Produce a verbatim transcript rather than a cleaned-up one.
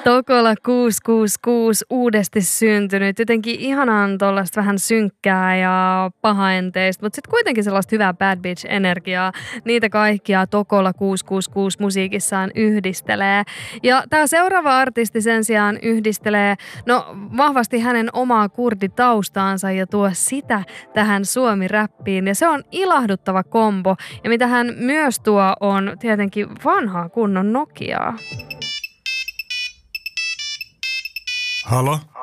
Tokola kuusi kuusi kuusi uudesti syntynyt. Jotenkin ihanan tuollaista vähän synkkää ja pahaenteista, mutta sitten kuitenkin sellaista hyvää bad bitch-energiaa. Niitä kaikkia Tokola kuusi kuusi kuusi musiikissaan yhdistelee. Ja tämä seuraava artisti sen sijaan yhdistelee no vahvasti hänen omaa kurditaustaansa ja tuo sitä tähän suomi-räppiin. Ja se on ilahduttava kombo. Ja mitä hän myös tuo on tietenkin vanhaa kunnon Nokiaa. Halo?